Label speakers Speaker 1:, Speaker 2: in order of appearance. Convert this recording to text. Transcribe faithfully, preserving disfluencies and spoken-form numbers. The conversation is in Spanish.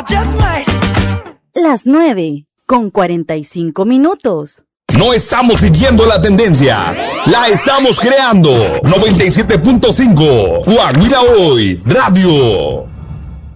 Speaker 1: just might.
Speaker 2: Las nueve con cuarenta y cinco minutos.
Speaker 3: No estamos siguiendo la tendencia, la estamos creando. noventa y siete punto cinco, Guajira Hoy, Radio.